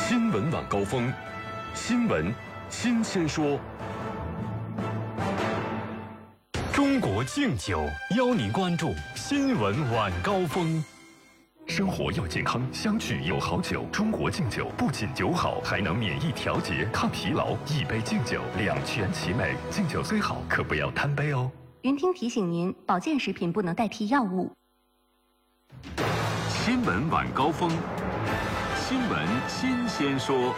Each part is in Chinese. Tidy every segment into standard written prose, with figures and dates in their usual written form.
新闻晚高峰，新闻新鲜说。中国敬酒邀您关注新闻晚高峰。生活要健康，相聚有好酒。中国敬酒不仅酒好，还能免疫调节、抗疲劳。一杯敬酒，两全其美。敬酒虽好，可不要贪杯哦。 云听提醒您，保健食品不能代替药物。 新闻晚高峰，新闻新鲜说。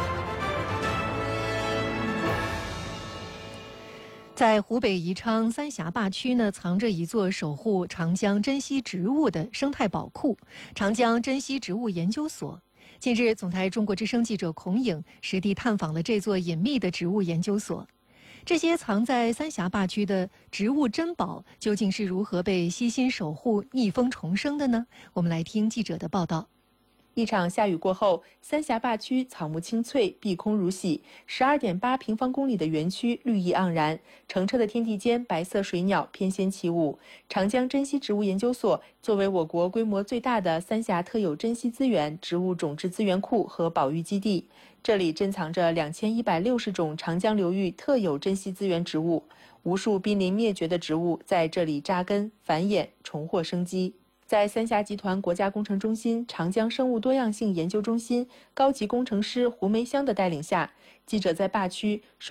在湖北宜昌三峡坝区呢，藏着一座守护长江珍稀植物的生态宝库——长江珍稀植物研究所。近日，总台中国之声记者孔颖实地探访了这座隐秘的植物研究所。这些藏在三峡坝区的植物珍宝，究竟是如何被悉心守护、逆风重生的呢？我们来听记者的报道。 一场下雨过后，三峡坝区草木青翠，碧空如洗，12.8平方公里的园区绿意盎然，澄澈的天地间，白色水鸟翩跹起舞。长江珍稀植物研究所作为我国规模最大的三峡特有珍稀资源植物种质资源库和保育基地，这里珍藏着2160种长江流域特有珍稀资源植物，无数濒临灭绝的植物在这里扎根、繁衍、重获生机。在三峡集团国家工程中心长江生物多样性研究中心高级工程师胡梅香的带领下，记者在坝区